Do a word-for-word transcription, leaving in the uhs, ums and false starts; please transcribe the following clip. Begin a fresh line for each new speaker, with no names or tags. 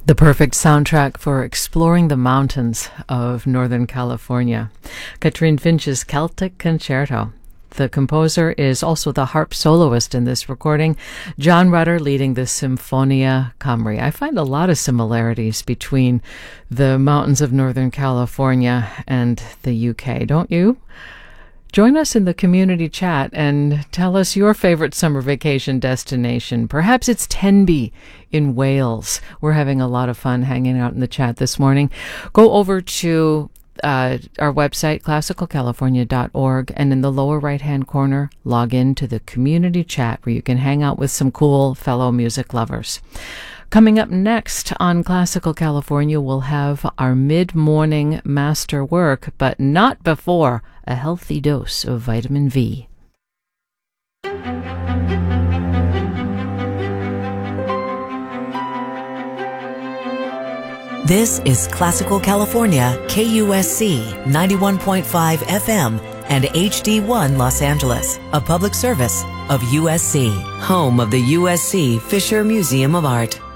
The perfect soundtrack for exploring the mountains of Northern California. Catherine Finch's Celtic Concerto. The composer is also the harp soloist in this recording, John Rutter leading the Symphonia Camri. I find a lot of similarities between the mountains of Northern California and the U K, don't you? Join us in the community chat and tell us your favorite summer vacation destination. Perhaps it's Tenby in Wales. We're having a lot of fun hanging out in the chat this morning. Go over to uh, our website, classical california dot org, and in the lower right-hand corner, log in to the community chat where you can hang out with some cool fellow music lovers. Coming up next on Classical California, we'll have our mid-morning master work, but not before a healthy dose of vitamin V.
This is Classical California, K U S C ninety-one point five F M and H D one Los Angeles, a public service of U S C, home of the U S C Fisher Museum of Art.